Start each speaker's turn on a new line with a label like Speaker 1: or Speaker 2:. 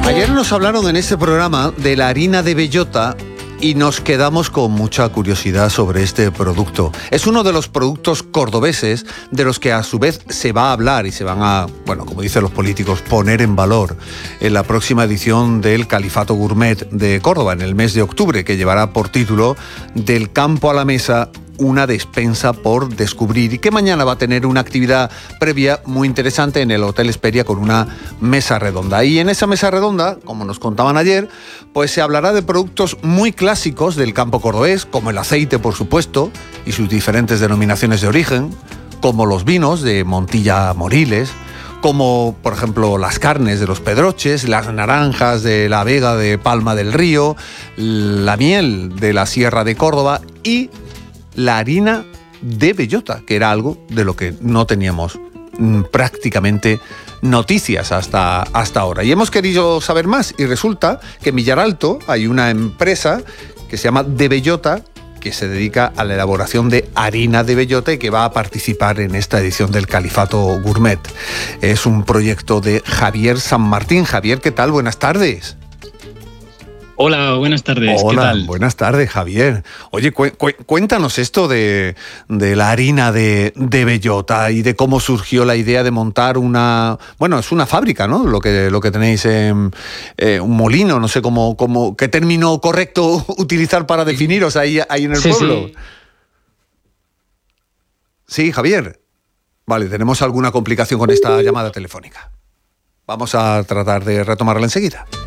Speaker 1: Ayer nos hablaron en este programa de la harina de bellota y nos quedamos con mucha curiosidad sobre este producto. Es uno de los productos cordobeses de los que a su vez se va a hablar y se van a, bueno, como dicen los políticos, poner en valor en la próxima edición del Califato Gourmet de Córdoba, en el mes de octubre, que llevará por título Del campo a la mesa, una despensa por descubrir, y que mañana va a tener una actividad previa muy interesante en el Hotel Hesperia con una mesa redonda. Y en esa mesa redonda, como nos contaban ayer, pues se hablará de productos muy clásicos del campo cordobés, como el aceite, por supuesto, y sus diferentes denominaciones de origen, como los vinos de Montilla Moriles, como por ejemplo las carnes de los Pedroches, las naranjas de la Vega de Palma del Río, la miel de la Sierra de Córdoba y la harina de bellota, que era algo de lo que no teníamos prácticamente noticias hasta ahora. Y hemos querido saber más y resulta que en Villaralto hay una empresa que se llama De Bellota, que se dedica a la elaboración de harina de bellota y que va a participar en esta edición del Califato Gourmet. Es un proyecto de Javier San Martín. Javier, ¿qué tal? Buenas tardes.
Speaker 2: Hola, buenas tardes.
Speaker 1: Hola,
Speaker 2: ¿qué tal?
Speaker 1: Buenas tardes, Javier. Oye, cuéntanos esto de la harina de bellota y de cómo surgió la idea de montar una... Bueno, es una fábrica, ¿no? Lo que tenéis en un molino, no sé qué término correcto utilizar para definiros ahí en el pueblo.
Speaker 2: Sí.
Speaker 1: Sí, Javier. Vale, tenemos alguna complicación con esta llamada telefónica. Vamos a tratar de retomarla enseguida.